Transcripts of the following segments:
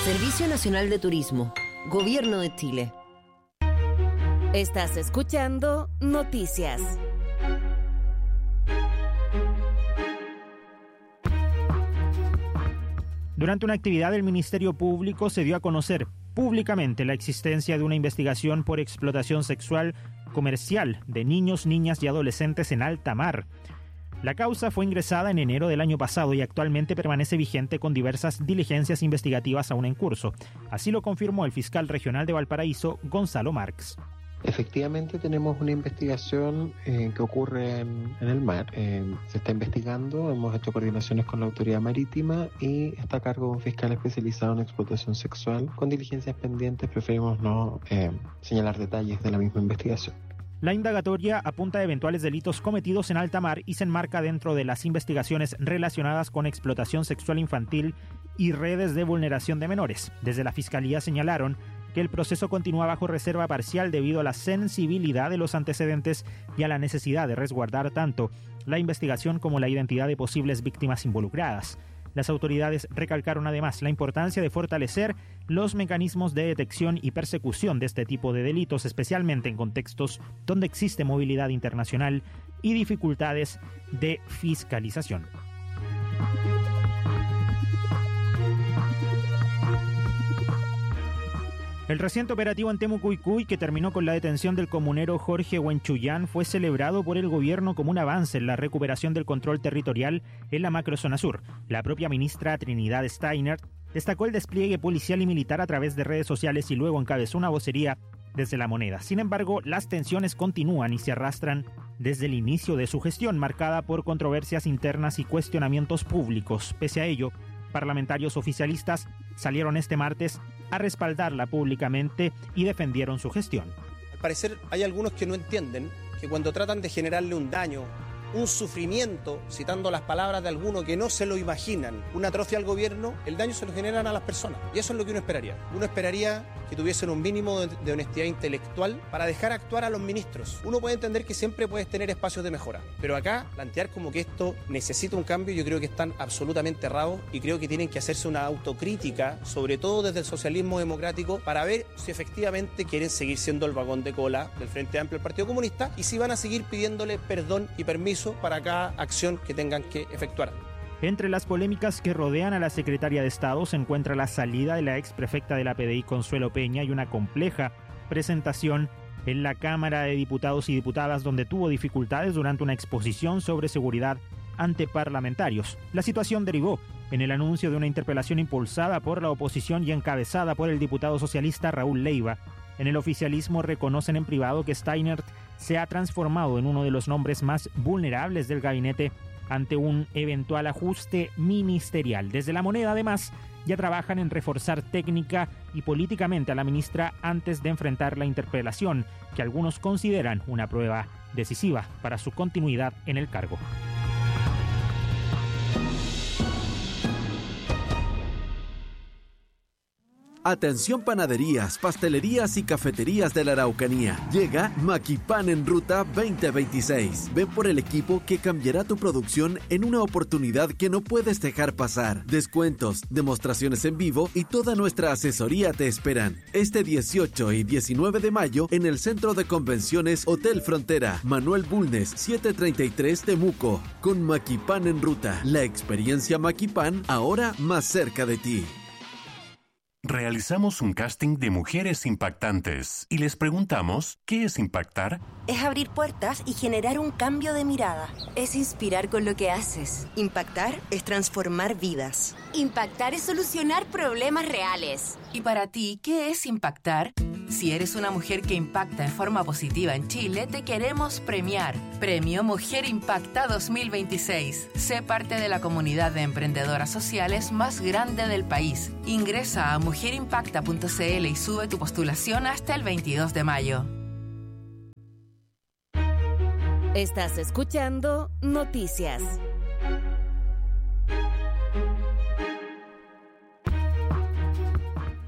Servicio Nacional de Turismo, Gobierno de Chile. Estás escuchando Noticias. Durante una actividad del Ministerio Público se dio a conocer públicamente la existencia de una investigación por explotación sexual comercial de niños, niñas y adolescentes en alta mar. La causa fue ingresada en enero del año pasado y actualmente permanece vigente con diversas diligencias investigativas aún en curso. Así lo confirmó el fiscal regional de Valparaíso, Gonzalo Marx. Efectivamente tenemos una investigación que ocurre en el mar. Se está investigando, hemos hecho coordinaciones con la autoridad marítima y está a cargo de un fiscal especializado en explotación sexual. Con diligencias pendientes preferimos no señalar detalles de la misma investigación. La indagatoria apunta a eventuales delitos cometidos en alta mar y se enmarca dentro de las investigaciones relacionadas con explotación sexual infantil y redes de vulneración de menores. Desde la Fiscalía señalaron que el proceso continúa bajo reserva parcial debido a la sensibilidad de los antecedentes y a la necesidad de resguardar tanto la investigación como la identidad de posibles víctimas involucradas. Las autoridades recalcaron además la importancia de fortalecer los mecanismos de detección y persecución de este tipo de delitos, especialmente en contextos donde existe movilidad internacional y dificultades de fiscalización. El reciente operativo en Temucuicui, que terminó con la detención del comunero Jorge Huenchuyán, fue celebrado por el gobierno como un avance en la recuperación del control territorial en la macrozona sur. La propia ministra Trinidad Steiner destacó el despliegue policial y militar a través de redes sociales y luego encabezó una vocería desde La Moneda. Sin embargo, las tensiones continúan y se arrastran desde el inicio de su gestión, marcada por controversias internas y cuestionamientos públicos. Pese a ello, parlamentarios oficialistas salieron este martes a respaldarla públicamente y defendieron su gestión. Al parecer hay algunos que no entienden que cuando tratan de generarle un daño, un sufrimiento, citando las palabras de algunos que no se lo imaginan, una atrocia al gobierno, el daño se lo generan a las personas. Y eso es lo que uno esperaría. Uno esperaría que tuviesen un mínimo de honestidad intelectual para dejar actuar a los ministros. Uno puede entender que siempre puedes tener espacios de mejora, pero acá plantear como que esto necesita un cambio, yo creo que están absolutamente errados y creo que tienen que hacerse una autocrítica, sobre todo desde el socialismo democrático, para ver si efectivamente quieren seguir siendo el vagón de cola del Frente Amplio del Partido Comunista y si van a seguir pidiéndole perdón y permiso para cada acción que tengan que efectuar. Entre las polémicas que rodean a la secretaria de Estado se encuentra la salida de la exprefecta de la PDI, Consuelo Peña, y una compleja presentación en la Cámara de Diputados y Diputadas, donde tuvo dificultades durante una exposición sobre seguridad ante parlamentarios. La situación derivó en el anuncio de una interpelación impulsada por la oposición y encabezada por el diputado socialista Raúl Leiva. En el oficialismo reconocen en privado que Steinert se ha transformado en uno de los nombres más vulnerables del gabinete ante un eventual ajuste ministerial. Desde La Moneda, además, ya trabajan en reforzar técnica y políticamente a la ministra antes de enfrentar la interpelación, que algunos consideran una prueba decisiva para su continuidad en el cargo. Atención panaderías, pastelerías y cafeterías de la Araucanía. Llega Maquipan en Ruta 2026. Ven por el equipo que cambiará tu producción en una oportunidad que no puedes dejar pasar. Descuentos, demostraciones en vivo y toda nuestra asesoría te esperan. Este 18 y 19 de mayo en el Centro de Convenciones Hotel Frontera, Manuel Bulnes, 733 Temuco. Con Maquipan en Ruta, la experiencia Maquipan ahora más cerca de ti. Realizamos un casting de mujeres impactantes y les preguntamos, ¿qué es impactar? Es abrir puertas y generar un cambio de mirada. Es inspirar con lo que haces. Impactar es transformar vidas. Impactar es solucionar problemas reales. ¿Y para ti, qué es impactar? Si eres una mujer que impacta en forma positiva en Chile, te queremos premiar. Premio Mujer Impacta 2026. Sé parte de la comunidad de emprendedoras sociales más grande del país. Ingresa a mujerimpacta.cl y sube tu postulación hasta el 22 de mayo. Estás escuchando Noticias.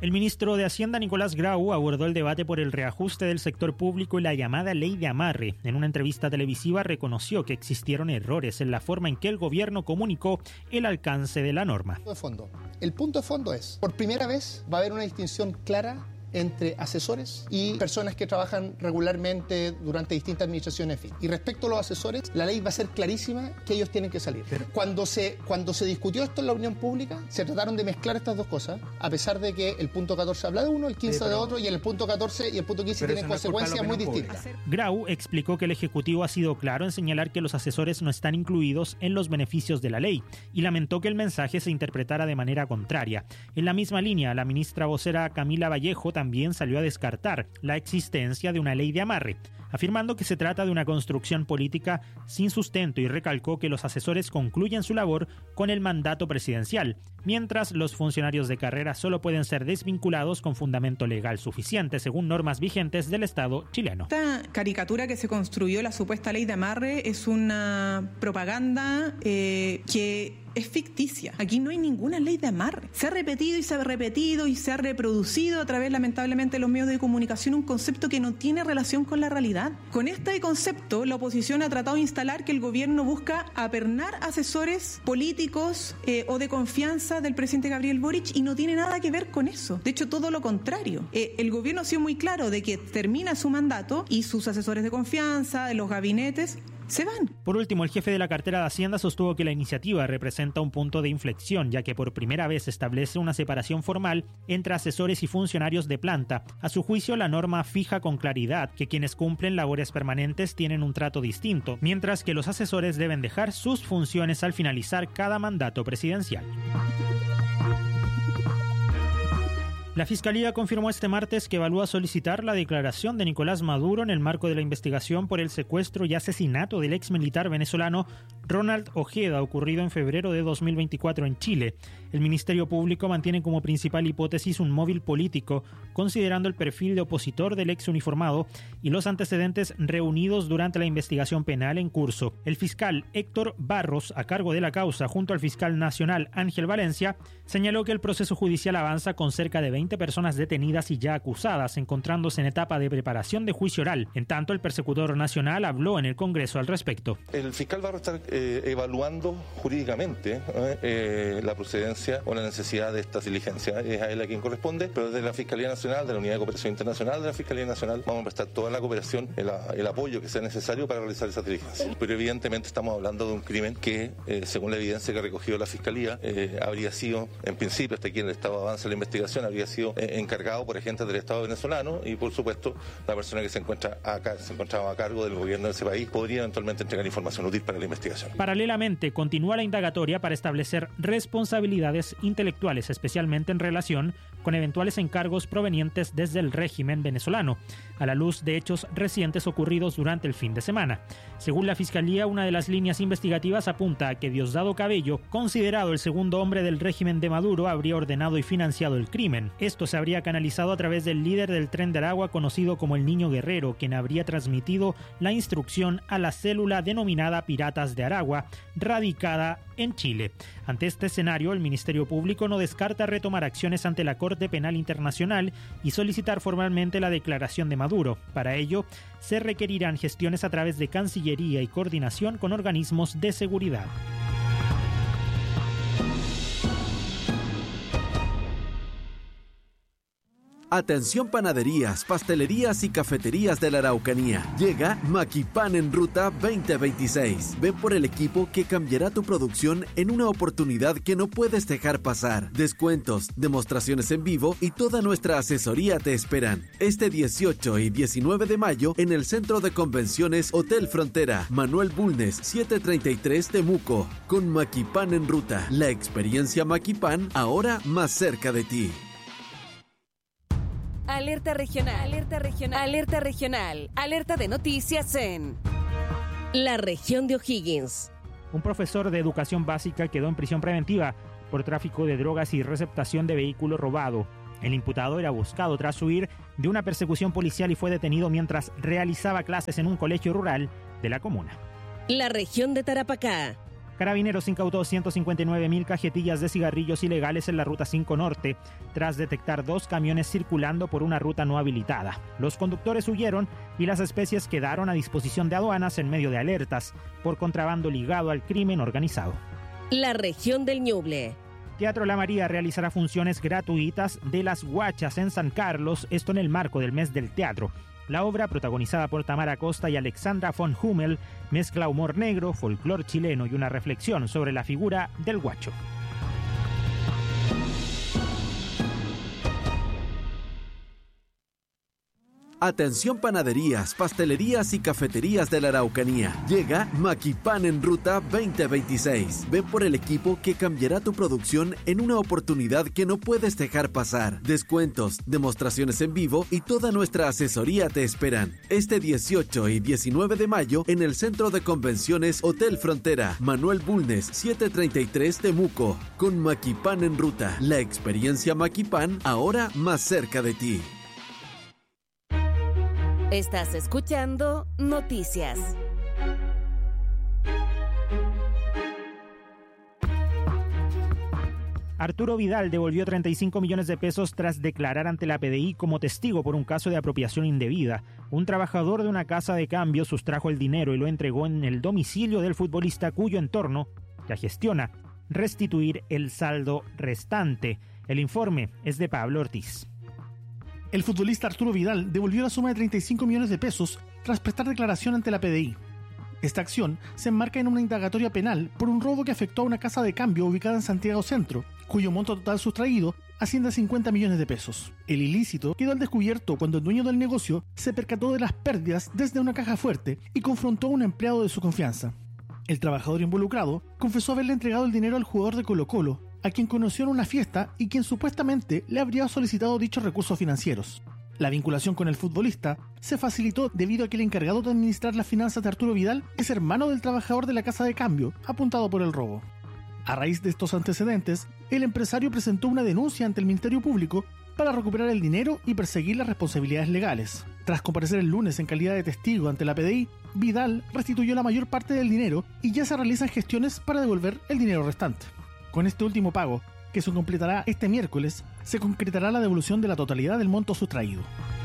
El ministro de Hacienda, Nicolás Grau, abordó el debate por el reajuste del sector público y la llamada ley de amarre. En una entrevista televisiva reconoció que existieron errores en la forma en que el gobierno comunicó el alcance de la norma. El punto de fondo es, por primera vez va a haber una distinción clara entre asesores y personas que trabajan regularmente durante distintas administraciones. Y respecto a los asesores, la ley va a ser clarísima que ellos tienen que salir. Cuando se discutió esto en la opinión pública, se trataron de mezclar estas dos cosas, a pesar de que el punto 14 habla de uno, el 15 de otro, y el punto 14 y el punto 15 tienen consecuencias muy distintas. Grau explicó que el Ejecutivo ha sido claro en señalar que los asesores no están incluidos en los beneficios de la ley y lamentó que el mensaje se interpretara de manera contraria. En la misma línea, la ministra vocera Camila Vallejo también salió a descartar la existencia de una ley de amarre, afirmando que se trata de una construcción política sin sustento y recalcó que los asesores concluyen su labor con el mandato presidencial, mientras los funcionarios de carrera solo pueden ser desvinculados con fundamento legal suficiente según normas vigentes del Estado chileno. Esta caricatura que se construyó, la supuesta ley de amarre, es una propaganda que es ficticia. Aquí no hay ninguna ley de amarre. Se ha repetido y se ha repetido y se ha reproducido a través, lamentablemente, de los medios de comunicación un concepto que no tiene relación con la realidad. Con este concepto, la oposición ha tratado de instalar que el gobierno busca apernar asesores políticos o de confianza del presidente Gabriel Boric, y no tiene nada que ver con eso. De hecho, todo lo contrario. El gobierno ha sido muy claro de que termina su mandato y sus asesores de confianza, de los gabinetes, se van. Por último, el jefe de la cartera de Hacienda sostuvo que la iniciativa representa un punto de inflexión, ya que por primera vez establece una separación formal entre asesores y funcionarios de planta. A su juicio, la norma fija con claridad que quienes cumplen labores permanentes tienen un trato distinto, mientras que los asesores deben dejar sus funciones al finalizar cada mandato presidencial. La Fiscalía confirmó este martes que evalúa solicitar la declaración de Nicolás Maduro en el marco de la investigación por el secuestro y asesinato del ex militar venezolano Ronald Ojeda, ocurrido en febrero de 2024 en Chile. El Ministerio Público mantiene como principal hipótesis un móvil político, considerando el perfil de opositor del ex uniformado y los antecedentes reunidos durante la investigación penal en curso. El fiscal Héctor Barros, a cargo de la causa, junto al fiscal nacional Ángel Valencia, señaló que el proceso judicial avanza con cerca de 20 personas detenidas y ya acusadas, encontrándose en etapa de preparación de juicio oral. En tanto, el persecutor nacional habló en el Congreso al respecto. El fiscal Barros está evaluando jurídicamente la procedencia o la necesidad de estas diligencias. Es a él a quien corresponde, pero desde la Fiscalía Nacional, de la Unidad de Cooperación Internacional de la Fiscalía Nacional, vamos a prestar toda la cooperación, el apoyo que sea necesario para realizar esas diligencias. Pero evidentemente estamos hablando de un crimen que, según la evidencia que ha recogido la Fiscalía, habría sido, en principio, hasta aquí en el estado de avance de la investigación, habría sido encargado por agentes del Estado venezolano y, por supuesto, la persona que se encontraba a cargo del gobierno de ese país podría eventualmente entregar información útil para la investigación. Paralelamente, continúa la indagatoria para establecer responsabilidades intelectuales, especialmente en relación con eventuales encargos provenientes desde el régimen venezolano, a la luz de hechos recientes ocurridos durante el fin de semana. Según la Fiscalía, una de las líneas investigativas apunta a que Diosdado Cabello, considerado el segundo hombre del régimen de Maduro, habría ordenado y financiado el crimen. Esto se habría canalizado a través del líder del Tren de Aragua, conocido como el Niño Guerrero, quien habría transmitido la instrucción a la célula denominada Piratas de Aragua, radicada en Chile. Ante este escenario, el Ministerio Público no descarta retomar acciones ante la Corte Penal Internacional y solicitar formalmente la declaración de Maduro. Para ello, se requerirán gestiones a través de Cancillería y coordinación con organismos de seguridad. Atención panaderías, pastelerías y cafeterías de la Araucanía. Llega Maquipan en Ruta 2026. Ven por el equipo que cambiará tu producción en una oportunidad que no puedes dejar pasar. Descuentos, demostraciones en vivo y toda nuestra asesoría te esperan. Este 18 y 19 de mayo en el Centro de Convenciones Hotel Frontera, Manuel Bulnes, 733 Temuco. Con Maquipan en Ruta, la experiencia Maquipan ahora más cerca de ti. Alerta regional, alerta regional, alerta regional, alerta de noticias en la región de O'Higgins. Un profesor de educación básica quedó en prisión preventiva por tráfico de drogas y receptación de vehículo robado. El imputado era buscado tras huir de una persecución policial y fue detenido mientras realizaba clases en un colegio rural de la comuna. La región de Tarapacá. Carabineros incautó 159.000 cajetillas de cigarrillos ilegales en la Ruta 5 Norte, tras detectar 2 camiones circulando por una ruta no habilitada. Los conductores huyeron y las especies quedaron a disposición de aduanas en medio de alertas por contrabando ligado al crimen organizado. La región del Ñuble. Teatro La María realizará funciones gratuitas de Las Guachas en San Carlos, esto en el marco del mes del teatro. La obra, protagonizada por Tamara Costa y Alexandra von Hummel, mezcla humor negro, folclor chileno y una reflexión sobre la figura del guacho. Atención panaderías, pastelerías y cafeterías de la Araucanía. Llega Maquipan en Ruta 2026. Ven por el equipo que cambiará tu producción en una oportunidad que no puedes dejar pasar. Descuentos, demostraciones en vivo y toda nuestra asesoría te esperan. Este 18 y 19 de mayo en el Centro de Convenciones Hotel Frontera, Manuel Bulnes, 733 Temuco. Con Maquipan en Ruta, la experiencia Maquipan ahora más cerca de ti. Estás escuchando Noticias. Arturo Vidal devolvió 35 millones de pesos tras declarar ante la PDI como testigo por un caso de apropiación indebida. Un trabajador de una casa de cambio sustrajo el dinero y lo entregó en el domicilio del futbolista cuyo entorno, que gestiona, restituir el saldo restante. El informe es de Pablo Ortiz. El futbolista Arturo Vidal devolvió la suma de 35 millones de pesos tras prestar declaración ante la PDI. Esta acción se enmarca en una indagatoria penal por un robo que afectó a una casa de cambio ubicada en Santiago Centro, cuyo monto total sustraído asciende a 50 millones de pesos. El ilícito quedó al descubierto cuando el dueño del negocio se percató de las pérdidas desde una caja fuerte y confrontó a un empleado de su confianza. El trabajador involucrado confesó haberle entregado el dinero al jugador de Colo-Colo, a quien conoció en una fiesta y quien supuestamente le habría solicitado dichos recursos financieros. La vinculación con el futbolista se facilitó debido a que el encargado de administrar las finanzas de Arturo Vidal es hermano del trabajador de la casa de cambio, apuntado por el robo. A raíz de estos antecedentes, el empresario presentó una denuncia ante el Ministerio Público para recuperar el dinero y perseguir las responsabilidades legales. Tras comparecer el lunes en calidad de testigo ante la PDI, Vidal restituyó la mayor parte del dinero y ya se realizan gestiones para devolver el dinero restante. Con este último pago, que se completará este miércoles, se concretará la devolución de la totalidad del monto sustraído.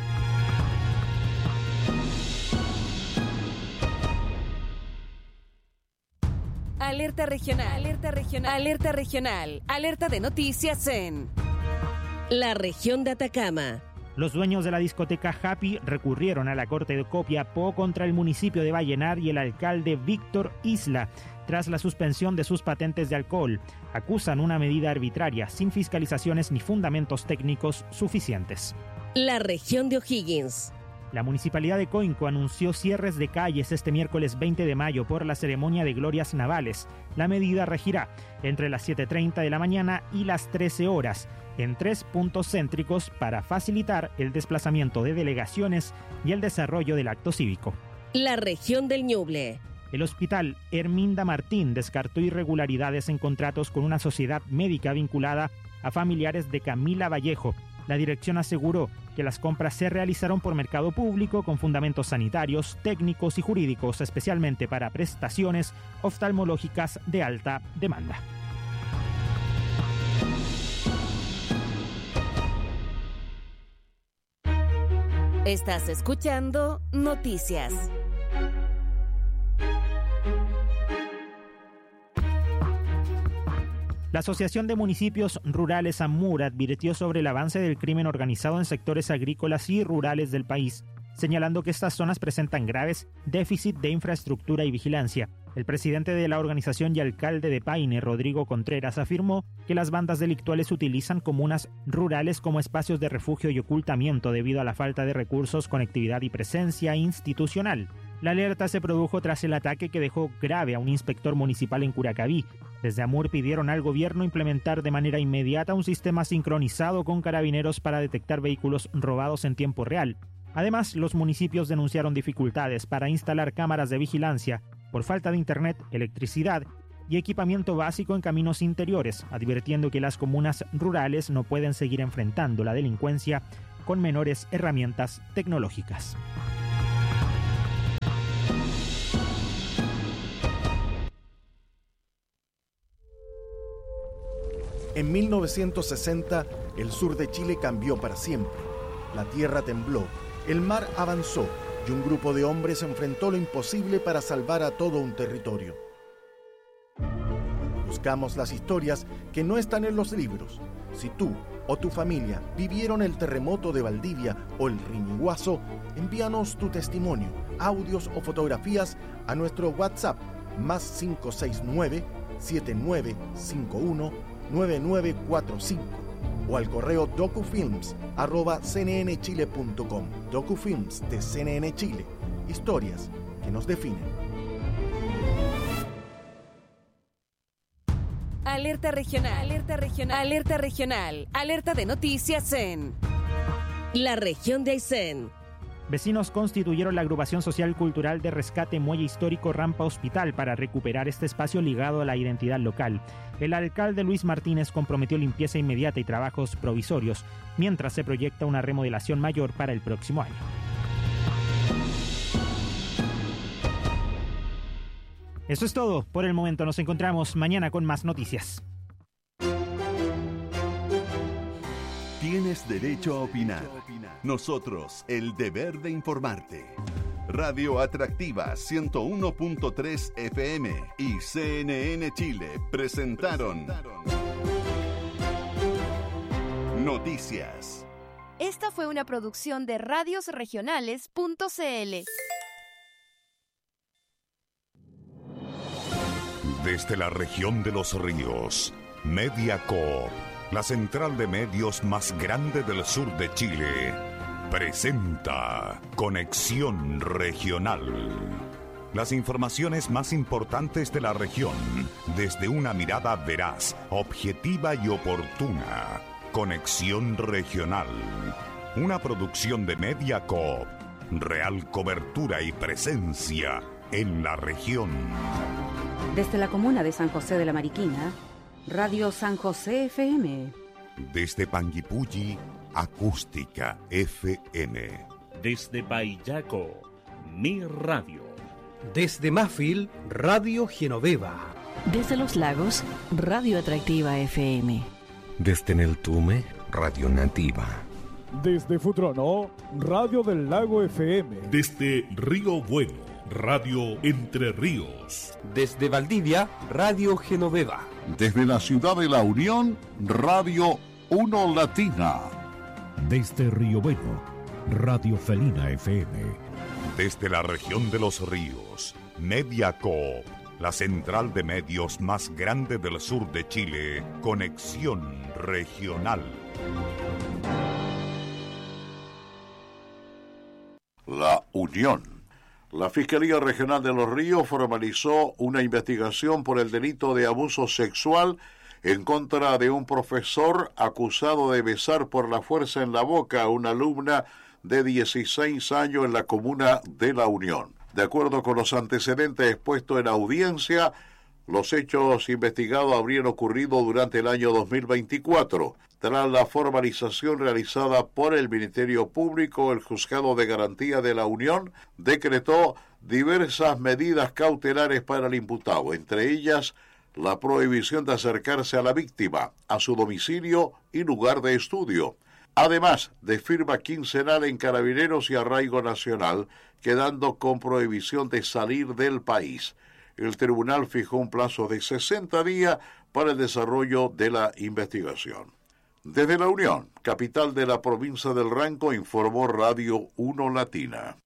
Alerta regional, alerta regional, alerta regional, alerta de noticias en la región de Atacama. Los dueños de la discoteca Happy recurrieron a la Corte de Copiapó contra el municipio de Vallenar y el alcalde Víctor Isla, tras la suspensión de sus patentes de alcohol. Acusan una medida arbitraria, sin fiscalizaciones ni fundamentos técnicos suficientes. La región de O'Higgins. La Municipalidad de Coinco anunció cierres de calles este miércoles 20 de mayo por la ceremonia de glorias navales. La medida regirá entre las 7:30 de la mañana y las 13 horas, en 3 puntos céntricos para facilitar el desplazamiento de delegaciones y el desarrollo del acto cívico. La región del Ñuble. El hospital Herminda Martín descartó irregularidades en contratos con una sociedad médica vinculada a familiares de Camila Vallejo. La dirección aseguró que las compras se realizaron por mercado público con fundamentos sanitarios, técnicos y jurídicos, especialmente para prestaciones oftalmológicas de alta demanda. Estás escuchando Noticias. La Asociación de Municipios Rurales AMUR advirtió sobre el avance del crimen organizado en sectores agrícolas y rurales del país, señalando que estas zonas presentan graves déficit de infraestructura y vigilancia. El presidente de la organización y alcalde de Paine, Rodrigo Contreras, afirmó que las bandas delictuales utilizan comunas rurales como espacios de refugio y ocultamiento debido a la falta de recursos, conectividad y presencia institucional. La alerta se produjo tras el ataque que dejó grave a un inspector municipal en Curacaví. Desde AMUR pidieron al gobierno implementar de manera inmediata un sistema sincronizado con carabineros para detectar vehículos robados en tiempo real. Además, los municipios denunciaron dificultades para instalar cámaras de vigilancia por falta de internet, electricidad y equipamiento básico en caminos interiores, advirtiendo que las comunas rurales no pueden seguir enfrentando la delincuencia con menores herramientas tecnológicas. En 1960, el sur de Chile cambió para siempre. La tierra tembló, el mar avanzó y un grupo de hombres enfrentó lo imposible para salvar a todo un territorio. Buscamos las historias que no están en los libros. Si tú o tu familia vivieron el terremoto de Valdivia o el Riñiguazo, envíanos tu testimonio, audios o fotografías a nuestro WhatsApp más 569-7951-9945 o al correo docufilms@cnnchile.com. Docufilms de CNN Chile. Historias que nos definen. Alerta regional, alerta regional, alerta regional, alerta de noticias en la región de Aysén. Vecinos constituyeron la agrupación social cultural de rescate Muelle Histórico Rampa Hospital para recuperar este espacio ligado a la identidad local. El alcalde Luis Martínez comprometió limpieza inmediata y trabajos provisorios, mientras se proyecta una remodelación mayor para el próximo año. Eso es todo. Por el momento nos encontramos mañana con más noticias. Tienes derecho a opinar. Nosotros, el deber de informarte. Radio Atractiva 101.3 FM y CNN Chile presentaron Noticias. Esta fue una producción de radiosregionales.cl. Desde la región de los ríos, Mediacorp, la central de medios más grande del sur de Chile, presenta Conexión Regional. Las informaciones más importantes de la región desde una mirada veraz, objetiva y oportuna. Conexión Regional, una producción de Mediacorp, real cobertura y presencia en la región. Desde la comuna de San José de la Mariquina, Radio San José FM. Desde Panguipulli, Acústica FM. Desde Payaco, Mi Radio. Desde Mafil, Radio Genoveva. Desde Los Lagos, Radio Atractiva FM. Desde Neltume, Radio Nativa. Desde Futrono, Radio del Lago FM. Desde Río Bueno, Radio Entre Ríos. Desde Valdivia, Radio Genoveva. Desde la ciudad de La Unión, Radio Uno Latina. Desde Río Bueno, Radio Felina FM. Desde la región de los ríos, Mediacorp, la central de medios más grande del sur de Chile, Conexión Regional. La Unión. La Fiscalía Regional de Los Ríos formalizó una investigación por el delito de abuso sexual en contra de un profesor acusado de besar por la fuerza en la boca a una alumna de 16 años en la comuna de La Unión. De acuerdo con los antecedentes expuestos en audiencia, los hechos investigados habrían ocurrido durante el año 2024. Tras la formalización realizada por el Ministerio Público, el Juzgado de Garantía de La Unión decretó diversas medidas cautelares para el imputado, entre ellas la prohibición de acercarse a la víctima, a su domicilio y lugar de estudio, además de firma quincenal en Carabineros y arraigo nacional, quedando con prohibición de salir del país. El tribunal fijó un plazo de 60 días para el desarrollo de la investigación. Desde La Unión, capital de la provincia del Ranco, informó Radio Uno Latina.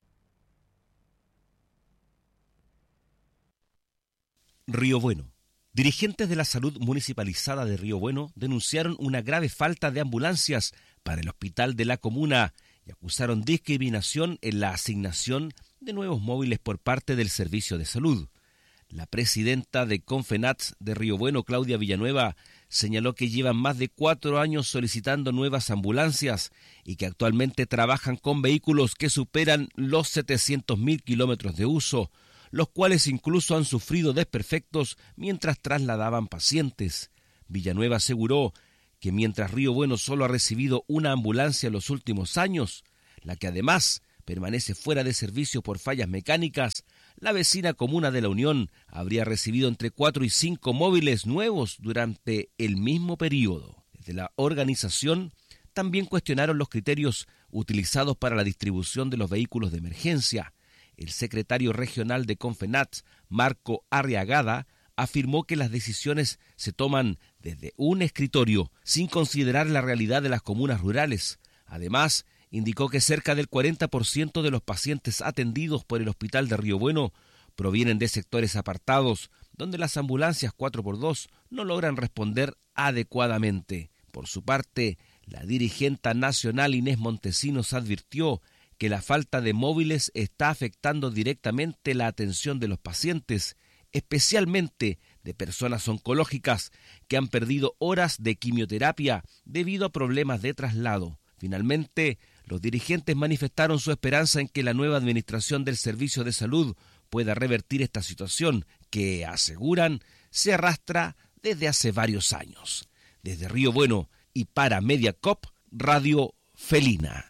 Río Bueno. Dirigentes de la salud municipalizada de Río Bueno denunciaron una grave falta de ambulancias para el hospital de la comuna y acusaron discriminación en la asignación de nuevos móviles por parte del Servicio de Salud. La presidenta de Confenats de Río Bueno, Claudia Villanueva, señaló que llevan más de 4 años solicitando nuevas ambulancias y que actualmente trabajan con vehículos que superan los 700.000 kilómetros de uso, los cuales incluso han sufrido desperfectos mientras trasladaban pacientes. Villanueva aseguró que mientras Río Bueno solo ha recibido una ambulancia en los últimos años, la que además permanece fuera de servicio por fallas mecánicas, la vecina comuna de La Unión habría recibido entre 4 y 5 móviles nuevos durante el mismo periodo. Desde la organización también cuestionaron los criterios utilizados para la distribución de los vehículos de emergencia. El secretario regional de Confenat, Marco Arriagada, afirmó que las decisiones se toman desde un escritorio, sin considerar la realidad de las comunas rurales. Además, indicó que cerca del 40% de los pacientes atendidos por el Hospital de Río Bueno provienen de sectores apartados, donde las ambulancias 4x2 no logran responder adecuadamente. Por su parte, la dirigente nacional Inés Montesinos advirtió que la falta de móviles está afectando directamente la atención de los pacientes, especialmente de personas oncológicas que han perdido horas de quimioterapia debido a problemas de traslado. Finalmente, los dirigentes manifestaron su esperanza en que la nueva administración del Servicio de Salud pueda revertir esta situación que, aseguran, se arrastra desde hace varios años. Desde Río Bueno y para Mediacop, Radio Felina.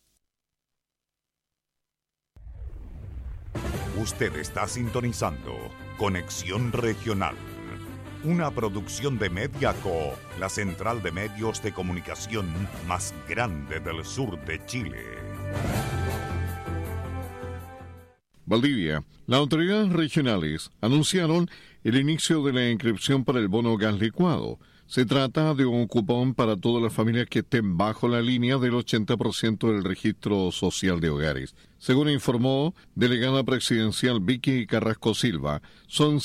Usted está sintonizando Conexión Regional, una producción de Mediaco, la central de medios de comunicación más grande del sur de Chile. Valdivia. Las autoridades regionales anunciaron el inicio de la inscripción para el bono gas licuado. Se trata de un cupón para todas las familias que estén bajo la línea del 80% del registro social de hogares. Según informó delegada presidencial Vicky Carrasco Silva, son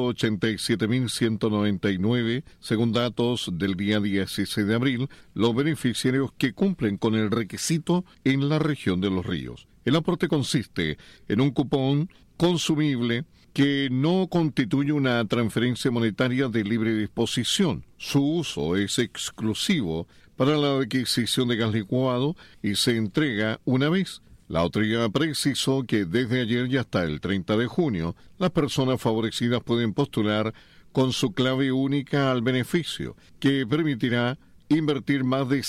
187.199, según datos del día 16 de abril, los beneficiarios que cumplen con el requisito en la región de Los Ríos. El aporte consiste en un cupón consumible que no constituye una transferencia monetaria de libre disposición. Su uso es exclusivo para la adquisición de gas licuado y se entrega una vez. La autoridad precisó que desde ayer y hasta el 30 de junio, las personas favorecidas pueden postular con su clave única al beneficio, que permitirá invertir más de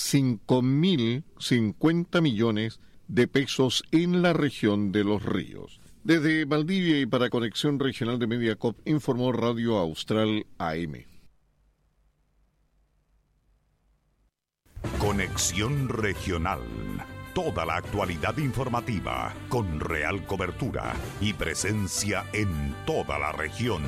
5.050 millones de pesos en la región de Los Ríos. Desde Valdivia y para Conexión Regional de Mediacop, informó Radio Austral AM. Conexión Regional. Toda la actualidad informativa con real cobertura y presencia en toda la región.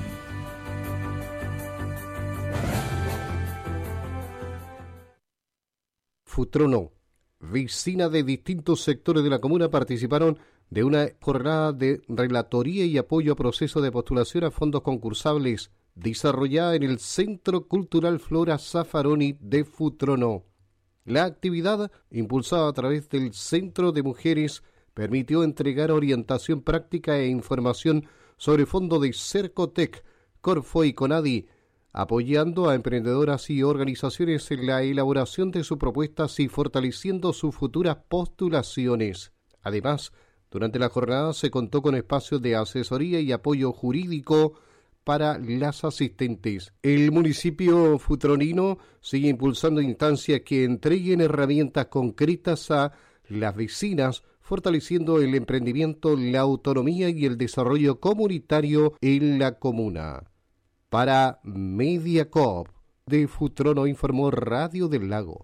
Futrono. Vecinas de distintos sectores de la comuna participaron de una jornada de relatoría y apoyo a procesos de postulación a fondos concursables desarrollada en el Centro Cultural Flora Zaffaroni de Futrono. La actividad, impulsada a través del Centro de Mujeres, permitió entregar orientación práctica e información sobre fondos de Cercotec, Corfo y Conadi, apoyando a emprendedoras y organizaciones en la elaboración de sus propuestas y fortaleciendo sus futuras postulaciones. Además, durante la jornada se contó con espacios de asesoría y apoyo jurídico para las asistentes. El municipio futronino sigue impulsando instancias que entreguen herramientas concretas a las vecinas, fortaleciendo el emprendimiento, la autonomía y el desarrollo comunitario en la comuna. Para Mediacop, de Futrono informó Radio del Lago.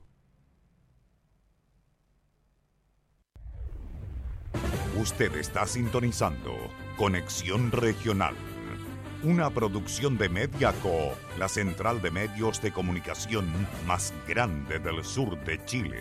Usted está sintonizando Conexión Regional, una producción de Mediaco, la central de medios de comunicación más grande del sur de Chile.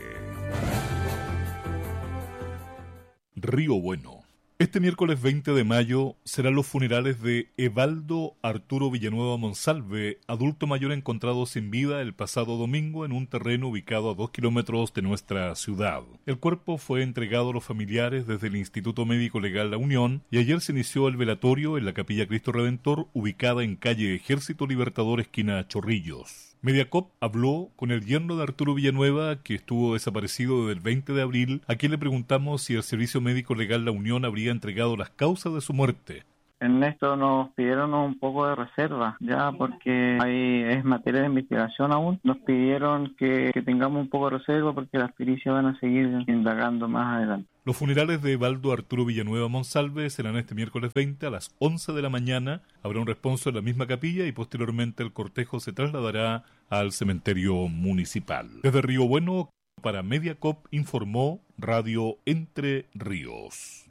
Río Bueno. Este miércoles 20 de mayo serán los funerales de Evaldo Arturo Villanueva Monsalve, adulto mayor encontrado sin vida el pasado domingo en un terreno ubicado a 2 kilómetros de nuestra ciudad. El cuerpo fue entregado a los familiares desde el Instituto Médico Legal La Unión y ayer se inició el velatorio en la Capilla Cristo Redentor, ubicada en calle Ejército Libertador, esquina Chorrillos. Mediacop habló con el yerno de Arturo Villanueva, que estuvo desaparecido desde el 20 de abril, a quien le preguntamos si el Servicio Médico Legal La Unión habría entregado las causas de su muerte. En esto nos pidieron un poco de reserva, ya porque ahí es materia de investigación aún. Nos pidieron que tengamos un poco de reserva porque las pericias van a seguir indagando más adelante. Los funerales de Evaldo Arturo Villanueva Monsalve serán este miércoles 20 a las 11 de la mañana. Habrá un responso en la misma capilla y posteriormente el cortejo se trasladará al cementerio municipal. Desde Río Bueno, para Mediacop, informó Radio Entre Ríos.